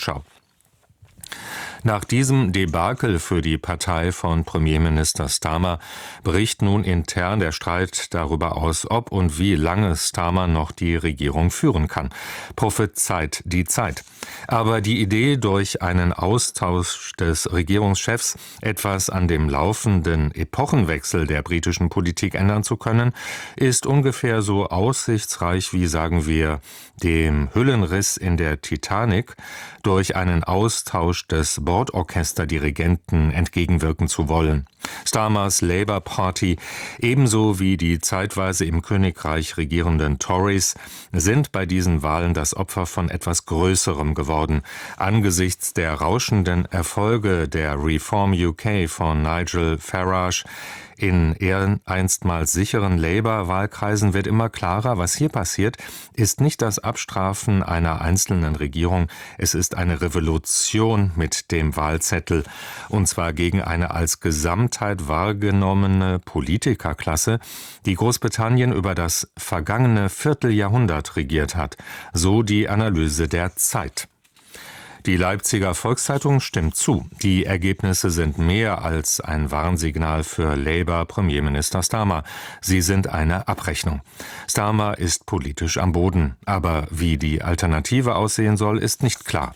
Schau. Nach diesem Debakel für die Partei von Premierminister Starmer bricht nun intern der Streit darüber aus, ob und wie lange Starmer noch die Regierung führen kann. Prophezeit die Zeit. Aber die Idee, durch einen Austausch des Regierungschefs etwas an dem laufenden Epochenwechsel der britischen Politik ändern zu können, ist ungefähr so aussichtsreich wie, sagen wir, dem Hüllenriss in der Titanic durch einen Austausch des Bordorchesterdirigenten entgegenwirken zu wollen. Starmers Labour Party, ebenso wie die zeitweise im Königreich regierenden Tories, sind bei diesen Wahlen das Opfer von etwas Größerem geworden. Angesichts der rauschenden Erfolge der Reform UK von Nigel Farage in einstmals sicheren Labour-Wahlkreisen wird immer klarer, was hier passiert, ist nicht das Abstrafen einer einzelnen Regierung, es ist eine Revolution mit dem Wahlzettel, und zwar gegen eine als Gesamtheit wahrgenommene Politikerklasse, die Großbritannien über das vergangene Vierteljahrhundert regiert hat, so die Analyse der Zeit. Die Leipziger Volkszeitung stimmt zu. Die Ergebnisse sind mehr als ein Warnsignal für Labour-Premierminister Starmer. Sie sind eine Abrechnung. Starmer ist politisch am Boden. Aber wie die Alternative aussehen soll, ist nicht klar.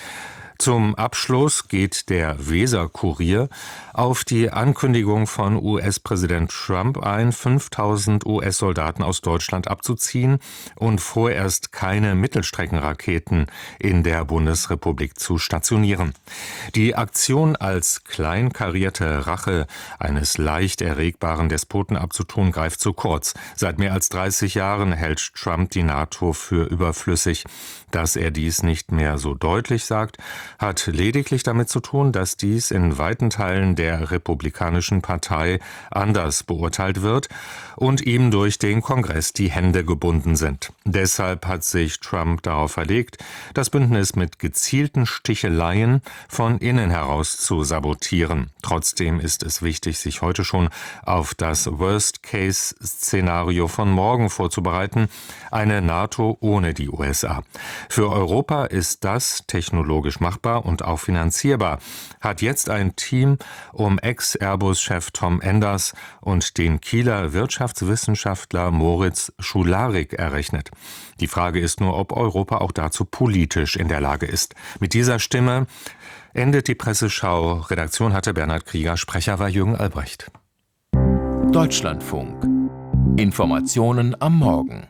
Zum Abschluss geht der Weser-Kurier auf die Ankündigung von US-Präsident Trump ein, 5000 US-Soldaten aus Deutschland abzuziehen und vorerst keine Mittelstreckenraketen in der Bundesrepublik zu stationieren. Die Aktion als kleinkarierte Rache eines leicht erregbaren Despoten abzutun, greift zu kurz. Seit mehr als 30 Jahren hält Trump die NATO für überflüssig. Dass er dies nicht mehr so deutlich sagt, hat lediglich damit zu tun, dass dies in weiten Teilen der Republikanischen Partei anders beurteilt wird und ihm durch den Kongress die Hände gebunden sind. Deshalb hat sich Trump darauf verlegt, das Bündnis mit gezielten Sticheleien von innen heraus zu sabotieren. Trotzdem ist es wichtig, sich heute schon auf das Worst-Case-Szenario von morgen vorzubereiten, eine NATO ohne die USA. Für Europa ist das technologisch machbar und auch finanzierbar, hat jetzt ein Team um Ex-Airbus-Chef Tom Enders und den Kieler Wirtschaftswissenschaftler Moritz Schularik errechnet. Die Frage ist nur, ob Europa auch dazu politisch in der Lage ist. Mit dieser Stimme endet die Presseschau. Redaktion hatte Bernhard Krieger, Sprecher war Jürgen Albrecht. Deutschlandfunk. Informationen am Morgen.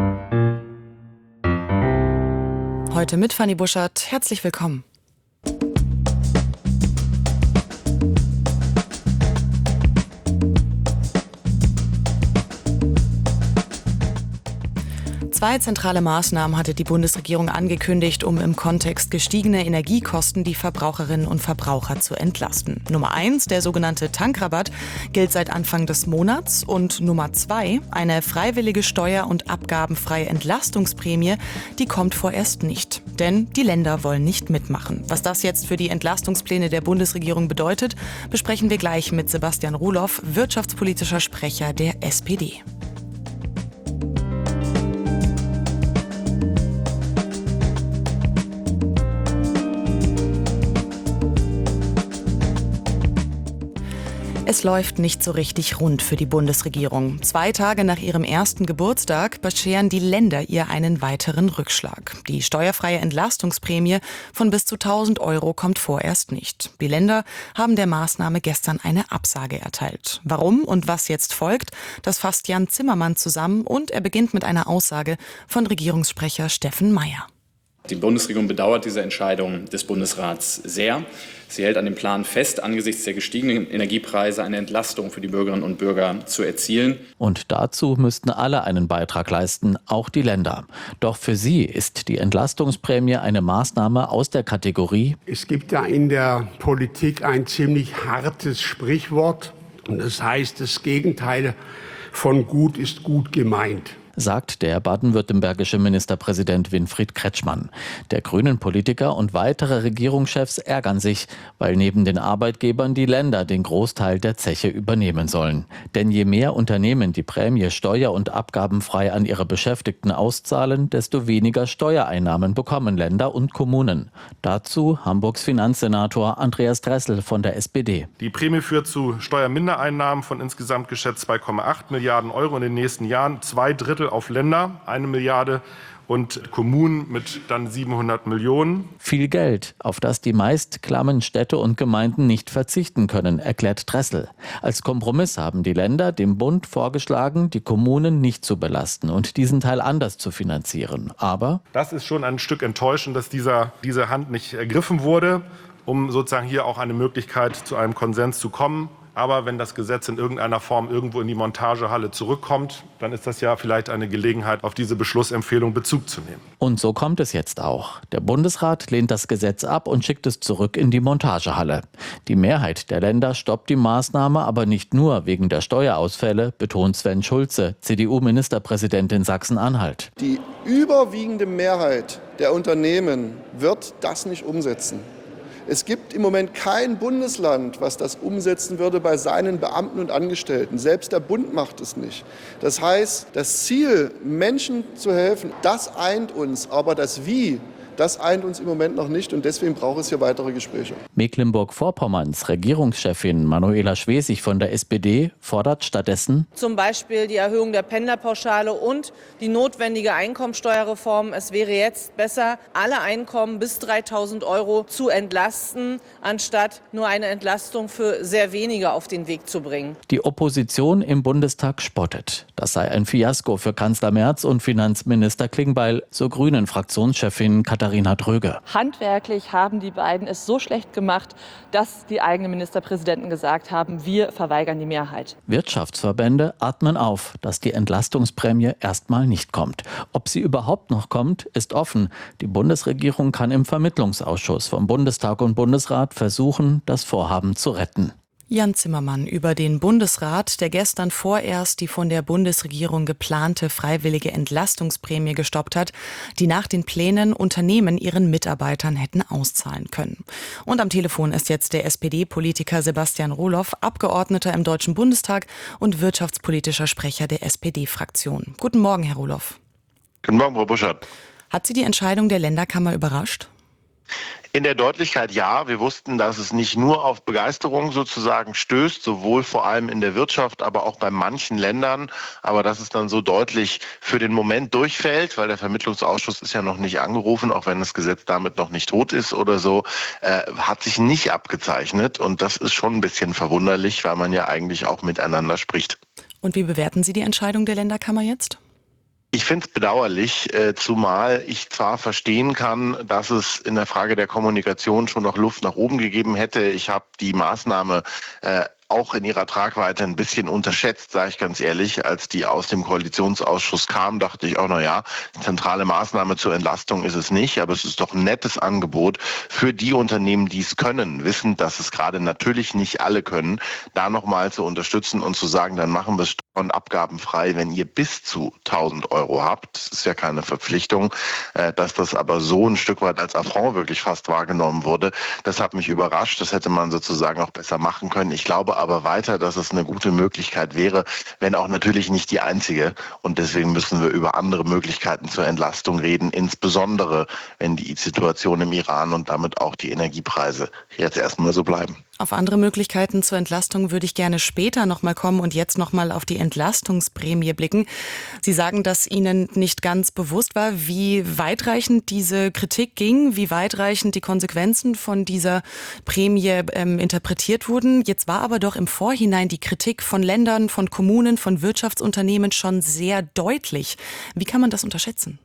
Heute mit Fanny Buschert. Herzlich willkommen. Zwei zentrale Maßnahmen hatte die Bundesregierung angekündigt, um im Kontext gestiegener Energiekosten die Verbraucherinnen und Verbraucher zu entlasten. Nummer 1, der sogenannte Tankrabatt, gilt seit Anfang des Monats. Und Nummer 2, eine freiwillige steuer- und abgabenfreie Entlastungsprämie, die kommt vorerst nicht. Denn die Länder wollen nicht mitmachen. Was das jetzt für die Entlastungspläne der Bundesregierung bedeutet, besprechen wir gleich mit Sebastian Rohloff, wirtschaftspolitischer Sprecher der SPD. Es läuft nicht so richtig rund für die Bundesregierung. 2 Tage nach ihrem ersten Geburtstag bescheren die Länder ihr einen weiteren Rückschlag. Die steuerfreie Entlastungsprämie von bis zu 1.000 € kommt vorerst nicht. Die Länder haben der Maßnahme gestern eine Absage erteilt. Warum und was jetzt folgt, das fasst Jan Zimmermann zusammen und er beginnt mit einer Aussage von Regierungssprecher Steffen Mayer. Die Bundesregierung bedauert diese Entscheidung des Bundesrats sehr. Sie hält an dem Plan fest, angesichts der gestiegenen Energiepreise eine Entlastung für die Bürgerinnen und Bürger zu erzielen. Und dazu müssten alle einen Beitrag leisten, auch die Länder. Doch für sie ist die Entlastungsprämie eine Maßnahme aus der Kategorie: Es gibt ja in der Politik ein ziemlich hartes Sprichwort. Und das heißt, das Gegenteil von gut ist gut gemeint. sagt der baden-württembergische Ministerpräsident Winfried Kretschmann. Der Grünen-Politiker und weitere Regierungschefs ärgern sich, weil neben den Arbeitgebern die Länder den Großteil der Zeche übernehmen sollen. Denn je mehr Unternehmen die Prämie steuer- und abgabenfrei an ihre Beschäftigten auszahlen, desto weniger Steuereinnahmen bekommen Länder und Kommunen. Dazu Hamburgs Finanzsenator Andreas Dressel von der SPD. Die Prämie führt zu Steuermindereinnahmen von insgesamt geschätzt 2,8 Milliarden Euro in den nächsten Jahren. 2/3 auf Länder, 1 Milliarde und Kommunen mit dann 700 Millionen. Viel Geld, auf das die meist klammen Städte und Gemeinden nicht verzichten können, erklärt Dressel. Als Kompromiss haben die Länder dem Bund vorgeschlagen, die Kommunen nicht zu belasten und diesen Teil anders zu finanzieren. Aber das ist schon ein Stück enttäuschend, dass diese Hand nicht ergriffen wurde, um sozusagen hier auch eine Möglichkeit zu einem Konsens zu kommen. Aber wenn das Gesetz in irgendeiner Form irgendwo in die Montagehalle zurückkommt, dann ist das ja vielleicht eine Gelegenheit, auf diese Beschlussempfehlung Bezug zu nehmen. Und so kommt es jetzt auch. Der Bundesrat lehnt das Gesetz ab und schickt es zurück in die Montagehalle. Die Mehrheit der Länder stoppt die Maßnahme aber nicht nur wegen der Steuerausfälle, betont Sven Schulze, CDU-Ministerpräsident in Sachsen-Anhalt. Die überwiegende Mehrheit der Unternehmen wird das nicht umsetzen. Es gibt im Moment kein Bundesland, was das umsetzen würde bei seinen Beamten und Angestellten. Selbst der Bund macht es nicht. Das heißt, das Ziel, Menschen zu helfen, das eint uns. Aber das Wie, das eint uns im Moment noch nicht. Und deswegen braucht es hier weitere Gespräche. Mecklenburg-Vorpommerns Regierungschefin Manuela Schwesig von der SPD fordert stattdessen zum Beispiel die Erhöhung der Pendlerpauschale und die notwendige Einkommensteuerreform. Es wäre jetzt besser, alle Einkommen bis 3.000 € zu entlasten, anstatt nur eine Entlastung für sehr wenige auf den Weg zu bringen. Die Opposition im Bundestag spottet. Das sei ein Fiasko für Kanzler Merz und Finanzminister Klingbeil, so Grünen-Fraktionschefin Katharina Dröge. Handwerklich haben die beiden es so schlecht gemacht, dass die eigenen Ministerpräsidenten gesagt haben, wir verweigern die Mehrheit. Wirtschaftsverbände atmen auf, dass die Entlastungsprämie erstmal nicht kommt. Ob sie überhaupt noch kommt, ist offen. Die Bundesregierung kann im Vermittlungsausschuss vom Bundestag und Bundesrat versuchen, das Vorhaben zu retten. Jan Zimmermann über den Bundesrat, der gestern vorerst die von der Bundesregierung geplante freiwillige Entlastungsprämie gestoppt hat, die nach den Plänen Unternehmen ihren Mitarbeitern hätten auszahlen können. Und am Telefon ist jetzt der SPD-Politiker Sebastian Rohloff, Abgeordneter im Deutschen Bundestag und wirtschaftspolitischer Sprecher der SPD-Fraktion. Guten Morgen, Herr Rohloff. Guten Morgen, Frau Buschert. Hat Sie die Entscheidung der Länderkammer überrascht? In der Deutlichkeit ja. Wir wussten, dass es nicht nur auf Begeisterung sozusagen stößt, sowohl vor allem in der Wirtschaft, aber auch bei manchen Ländern. Aber dass es dann so deutlich für den Moment durchfällt, weil der Vermittlungsausschuss ist ja noch nicht angerufen, auch wenn das Gesetz damit noch nicht tot ist oder so, hat sich nicht abgezeichnet. Und das ist schon ein bisschen verwunderlich, weil man ja eigentlich auch miteinander spricht. Und wie bewerten Sie die Entscheidung der Länderkammer jetzt? Ich finde es bedauerlich, zumal ich zwar verstehen kann, dass es in der Frage der Kommunikation schon noch Luft nach oben gegeben hätte. Ich habe die Maßnahme auch in ihrer Tragweite ein bisschen unterschätzt, sage ich ganz ehrlich. Als die aus dem Koalitionsausschuss kam, dachte ich auch, zentrale Maßnahme zur Entlastung ist es nicht, aber es ist doch ein nettes Angebot für die Unternehmen, die es können, wissend, dass es gerade natürlich nicht alle können, da nochmal zu unterstützen und zu sagen, dann machen wir es steuer- und abgabenfrei, wenn ihr bis zu 1.000 € habt. Das ist ja keine Verpflichtung, dass das aber so ein Stück weit als Affront wirklich fast wahrgenommen wurde. Das hat mich überrascht, das hätte man sozusagen auch besser machen können. Ich glaube aber weiter, dass es eine gute Möglichkeit wäre, wenn auch natürlich nicht die einzige. Und deswegen müssen wir über andere Möglichkeiten zur Entlastung reden, insbesondere wenn die Situation im Iran und damit auch die Energiepreise jetzt erstmal so bleiben. Auf andere Möglichkeiten zur Entlastung würde ich gerne später nochmal kommen und jetzt nochmal auf die Entlastungsprämie blicken. Sie sagen, dass Ihnen nicht ganz bewusst war, wie weitreichend diese Kritik ging, wie weitreichend die Konsequenzen von dieser Prämie interpretiert wurden. Jetzt war aber doch im Vorhinein die Kritik von Ländern, von Kommunen, von Wirtschaftsunternehmen schon sehr deutlich. Wie kann man das unterschätzen?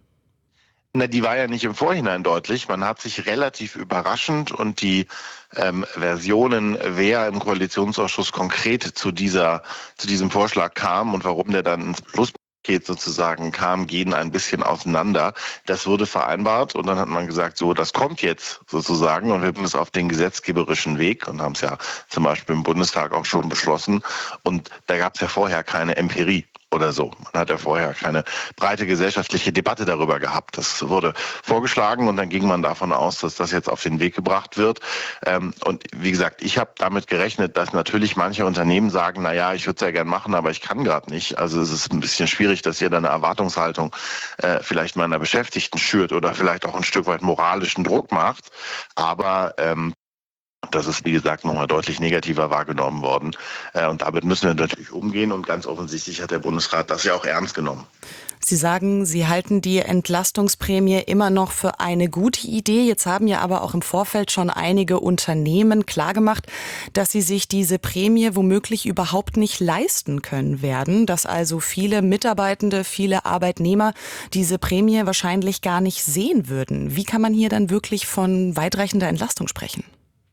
Die war ja nicht im Vorhinein deutlich. Man hat sich relativ überraschend und die Versionen, wer im Koalitionsausschuss konkret zu diesem Vorschlag kam und warum der dann ins Pluspaket sozusagen kam, gehen ein bisschen auseinander. Das wurde vereinbart und dann hat man gesagt, so, das kommt jetzt sozusagen und wir bringen es auf den gesetzgeberischen Weg und haben es ja zum Beispiel im Bundestag auch schon beschlossen und da gab es ja vorher keine Empirie. oder so. Man hat ja vorher keine breite gesellschaftliche Debatte darüber gehabt. Das wurde vorgeschlagen und dann ging man davon aus, dass das jetzt auf den Weg gebracht wird. Und wie gesagt, ich habe damit gerechnet, dass natürlich manche Unternehmen sagen, naja, ich würde es ja gern machen, aber ich kann gerade nicht. Also es ist ein bisschen schwierig, dass ihr da eine Erwartungshaltung vielleicht meiner Beschäftigten schürt oder vielleicht auch ein Stück weit moralischen Druck macht. Aber das ist, wie gesagt, nochmal deutlich negativer wahrgenommen worden. Und damit müssen wir natürlich umgehen. Und ganz offensichtlich hat der Bundesrat das ja auch ernst genommen. Sie sagen, Sie halten die Entlastungsprämie immer noch für eine gute Idee. Jetzt haben ja aber auch im Vorfeld schon einige Unternehmen klargemacht, dass sie sich diese Prämie womöglich überhaupt nicht leisten können werden. Dass also viele Mitarbeitende, viele Arbeitnehmer diese Prämie wahrscheinlich gar nicht sehen würden. Wie kann man hier dann wirklich von weitreichender Entlastung sprechen?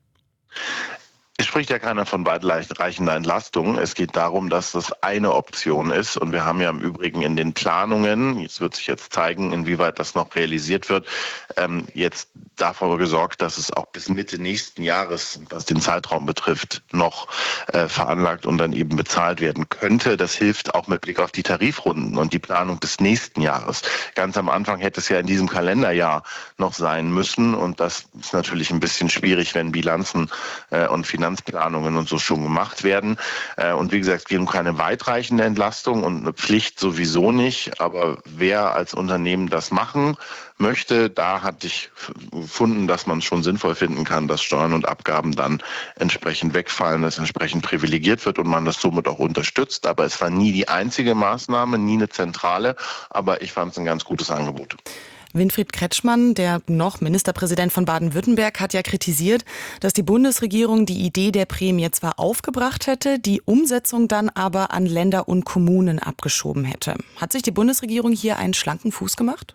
Es spricht ja keiner von weitreichender Entlastung. Es geht darum, dass das eine Option ist. Und wir haben ja im Übrigen in den Planungen, jetzt wird sich jetzt zeigen, inwieweit das noch realisiert wird, jetzt dafür gesorgt, dass es auch bis Mitte nächsten Jahres, was den Zeitraum betrifft, noch veranlagt und dann eben bezahlt werden könnte. Das hilft auch mit Blick auf die Tarifrunden und die Planung des nächsten Jahres. Ganz am Anfang hätte es ja in diesem Kalenderjahr noch sein müssen. Und das ist natürlich ein bisschen schwierig, wenn Bilanzen und Finanzplanungen und so schon gemacht werden. Und wie gesagt, es geht um keine weitreichende Entlastung und eine Pflicht sowieso nicht. Aber wer als Unternehmen das machen möchte, da hatte ich gefunden, dass man es schon sinnvoll finden kann, dass Steuern und Abgaben dann entsprechend wegfallen, dass entsprechend privilegiert wird und man das somit auch unterstützt. Aber es war nie die einzige Maßnahme, nie eine zentrale. Aber ich fand es ein ganz gutes Angebot. Winfried Kretschmann, der noch Ministerpräsident von Baden-Württemberg, hat ja kritisiert, dass die Bundesregierung die Idee der Prämie zwar aufgebracht hätte, die Umsetzung dann aber an Länder und Kommunen abgeschoben hätte. Hat sich die Bundesregierung hier einen schlanken Fuß gemacht?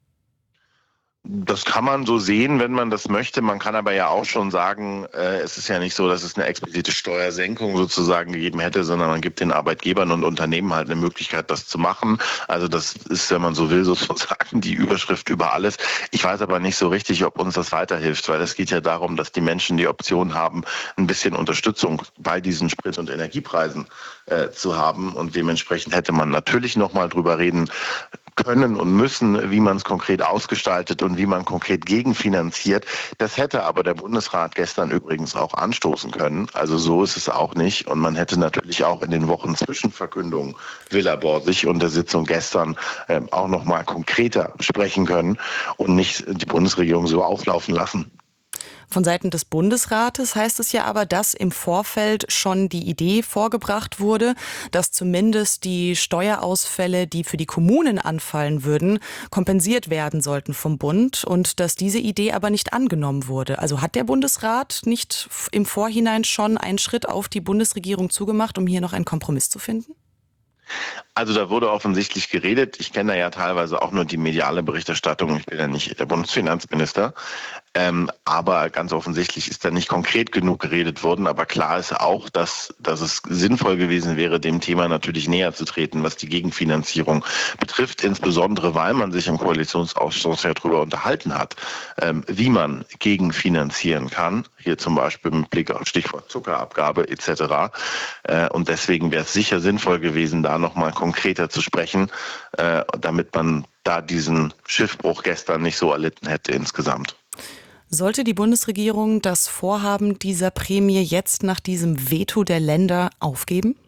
Das kann man so sehen, wenn man das möchte. Man kann aber ja auch schon sagen, es ist ja nicht so, dass es eine explizite Steuersenkung sozusagen gegeben hätte, sondern man gibt den Arbeitgebern und Unternehmen halt eine Möglichkeit, das zu machen. Also das ist, wenn man so will, sozusagen die Überschrift über alles. Ich weiß aber nicht so richtig, ob uns das weiterhilft, weil es geht ja darum, dass die Menschen die Option haben, ein bisschen Unterstützung bei diesen Sprit- und Energiepreisen zu haben. Und dementsprechend hätte man natürlich noch mal drüber reden können und müssen, wie man es konkret ausgestaltet und wie man konkret gegenfinanziert. Das hätte aber der Bundesrat gestern übrigens auch anstoßen können. Also so ist es auch nicht. Und man hätte natürlich auch in den Wochen zwischen Verkündung Villa-Borsig und der Sitzung gestern auch noch mal konkreter sprechen können und nicht die Bundesregierung so auflaufen lassen. Von Seiten des Bundesrates heißt es ja aber, dass im Vorfeld schon die Idee vorgebracht wurde, dass zumindest die Steuerausfälle, die für die Kommunen anfallen würden, kompensiert werden sollten vom Bund und dass diese Idee aber nicht angenommen wurde. Also hat der Bundesrat nicht im Vorhinein schon einen Schritt auf die Bundesregierung zugemacht, um hier noch einen Kompromiss zu finden? Also da wurde offensichtlich geredet. Ich kenne da ja teilweise auch nur die mediale Berichterstattung. Ich bin ja nicht der Bundesfinanzminister. Aber ganz offensichtlich ist da nicht konkret genug geredet worden. Aber klar ist auch, dass es sinnvoll gewesen wäre, dem Thema natürlich näher zu treten, was die Gegenfinanzierung betrifft. Insbesondere, weil man sich im Koalitionsausschuss ja darüber unterhalten hat, wie man gegenfinanzieren kann. Hier zum Beispiel mit Blick auf Stichwort Zuckerabgabe etc. Und deswegen wäre es sicher sinnvoll gewesen, da nochmal konkreter zu sprechen, damit man da diesen Schiffbruch gestern nicht so erlitten hätte insgesamt. Sollte die Bundesregierung das Vorhaben dieser Prämie jetzt nach diesem Veto der Länder aufgeben?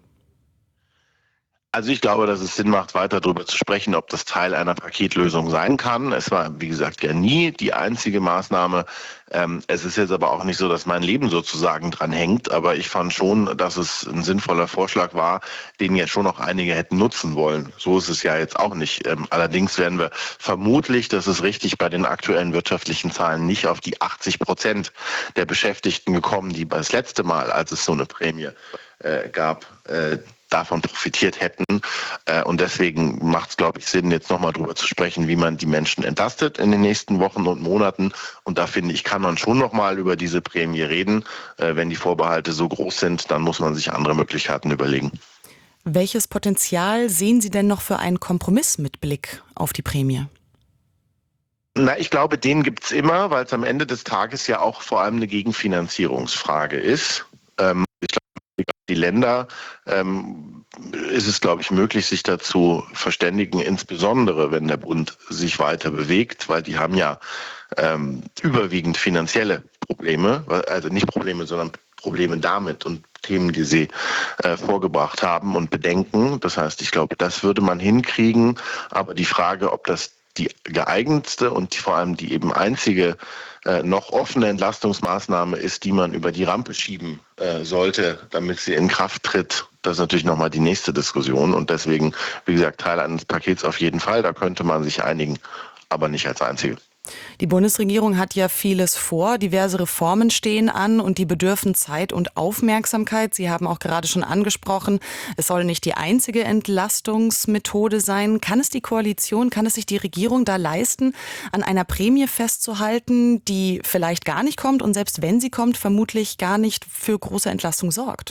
Also ich glaube, dass es Sinn macht, weiter darüber zu sprechen, ob das Teil einer Paketlösung sein kann. Es war, wie gesagt, ja nie die einzige Maßnahme. Es ist jetzt aber auch nicht so, dass mein Leben sozusagen dran hängt. Aber ich fand schon, dass es ein sinnvoller Vorschlag war, den ja schon noch einige hätten nutzen wollen. So ist es ja jetzt auch nicht. Allerdings werden wir vermutlich, das ist richtig, bei den aktuellen wirtschaftlichen Zahlen nicht auf die 80% der Beschäftigten gekommen, die das letzte Mal, als es so eine Prämie gab, davon profitiert hätten. Und deswegen macht es, glaube ich, Sinn, jetzt nochmal drüber zu sprechen, wie man die Menschen entlastet in den nächsten Wochen und Monaten. Und da finde ich, kann man schon nochmal über diese Prämie reden. Wenn die Vorbehalte so groß sind, dann muss man sich andere Möglichkeiten überlegen. Welches Potenzial sehen Sie denn noch für einen Kompromiss mit Blick auf die Prämie? Na, ich glaube, den gibt es immer, weil es am Ende des Tages ja auch vor allem eine Gegenfinanzierungsfrage ist. Ich glaube, die Länder ist es, glaube ich, möglich, sich dazu verständigen, insbesondere wenn der Bund sich weiter bewegt, weil die haben ja überwiegend finanzielle Probleme, also nicht Probleme, sondern Probleme damit und Themen, die sie vorgebracht haben und Bedenken. Das heißt, ich glaube, das würde man hinkriegen. Aber die Frage, ob das die geeignetste und vor allem die eben einzige noch offene Entlastungsmaßnahme ist, die man über die Rampe schieben sollte, damit sie in Kraft tritt, das ist natürlich nochmal die nächste Diskussion. Und deswegen, wie gesagt, Teil eines Pakets auf jeden Fall. Da könnte man sich einigen, aber nicht als einzige. Die Bundesregierung hat ja vieles vor, diverse Reformen stehen an und die bedürfen Zeit und Aufmerksamkeit. Sie haben auch gerade schon angesprochen, es soll nicht die einzige Entlastungsmethode sein. Kann es die Koalition, kann es sich die Regierung da leisten, an einer Prämie festzuhalten, die vielleicht gar nicht kommt und selbst wenn sie kommt, vermutlich gar nicht für große Entlastung sorgt?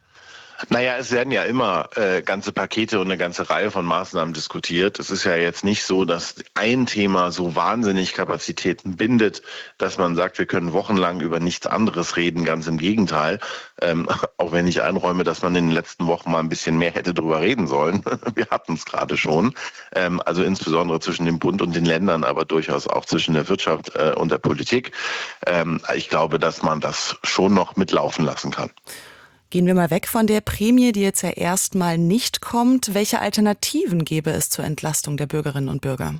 Naja, es werden ja immer ganze Pakete und eine ganze Reihe von Maßnahmen diskutiert. Es ist ja jetzt nicht so, dass ein Thema so wahnsinnig Kapazitäten bindet, dass man sagt, wir können wochenlang über nichts anderes reden. Ganz im Gegenteil. Auch wenn ich einräume, dass man in den letzten Wochen mal ein bisschen mehr hätte drüber reden sollen. Wir hatten es gerade schon. Also insbesondere zwischen dem Bund und den Ländern, aber durchaus auch zwischen der Wirtschaft und der Politik. Ich glaube, dass man das schon noch mitlaufen lassen kann. Gehen wir mal weg von der Prämie, die jetzt ja erstmal nicht kommt. Welche Alternativen gäbe es zur Entlastung der Bürgerinnen und Bürger?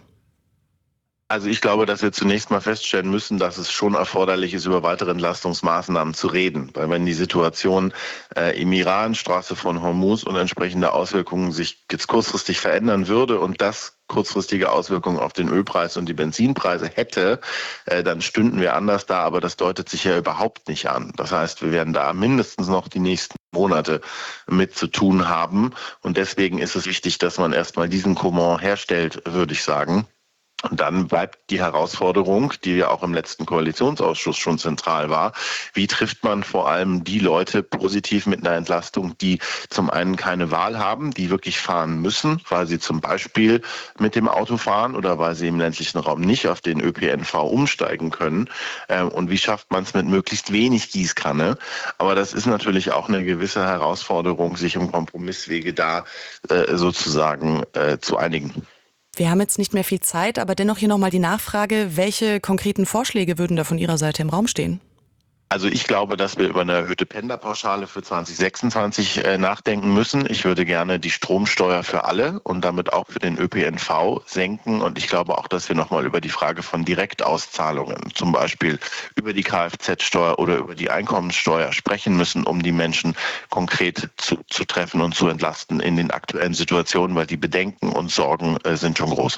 Also ich glaube, dass wir zunächst mal feststellen müssen, dass es schon erforderlich ist, über weitere Entlastungsmaßnahmen zu reden. Weil wenn die Situation im Iran, Straße von Hormuz und entsprechende Auswirkungen sich jetzt kurzfristig verändern würde und das kurzfristige Auswirkungen auf den Ölpreis und die Benzinpreise hätte, dann stünden wir anders da. Aber das deutet sich ja überhaupt nicht an. Das heißt, wir werden da mindestens noch die nächsten Monate mit zu tun haben. Und deswegen ist es wichtig, dass man erstmal diesen Comment herstellt, würde ich sagen. Und dann bleibt die Herausforderung, die ja auch im letzten Koalitionsausschuss schon zentral war, wie trifft man vor allem die Leute positiv mit einer Entlastung, die zum einen keine Wahl haben, die wirklich fahren müssen, weil sie zum Beispiel mit dem Auto fahren oder weil sie im ländlichen Raum nicht auf den ÖPNV umsteigen können. Und wie schafft man es mit möglichst wenig Gießkanne? Aber das ist natürlich auch eine gewisse Herausforderung, sich im Kompromisswege da sozusagen zu einigen. Wir haben jetzt nicht mehr viel Zeit, aber dennoch hier nochmal die Nachfrage, welche konkreten Vorschläge würden da von Ihrer Seite im Raum stehen? Also ich glaube, dass wir über eine erhöhte Pendlerpauschale für 2026 nachdenken müssen. Ich würde gerne die Stromsteuer für alle und damit auch für den ÖPNV senken. Und ich glaube auch, dass wir nochmal über die Frage von Direktauszahlungen, zum Beispiel über die Kfz-Steuer oder über die Einkommenssteuer sprechen müssen, um die Menschen konkret zu treffen und zu entlasten in den aktuellen Situationen, weil die Bedenken und Sorgen sind schon groß.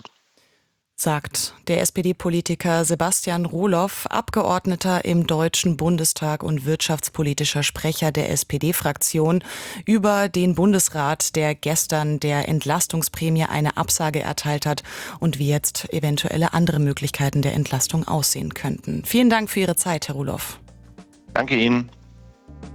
Sagt der SPD-Politiker Sebastian Rohloff, Abgeordneter im Deutschen Bundestag und wirtschaftspolitischer Sprecher der SPD-Fraktion, über den Bundesrat, der gestern der Entlastungsprämie eine Absage erteilt hat und wie jetzt eventuelle andere Möglichkeiten der Entlastung aussehen könnten. Vielen Dank für Ihre Zeit, Herr Rohloff. Danke Ihnen.